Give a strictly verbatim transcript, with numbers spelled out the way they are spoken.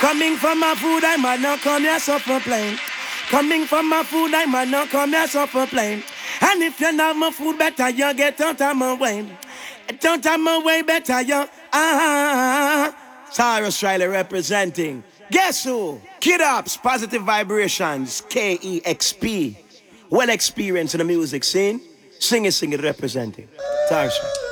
Coming from my food, I might not come here suffer plain. Coming from my food, I might not come here suffer plain. And if you're not my food, better you get out of my way. Get out of my way, better you. Ah, Cyrus Riley representing. Guess who? Kid Ups, Positive Vibrations, K E X P. Well experienced in the music scene. Sing it, sing it, representing. Cyrus Riley.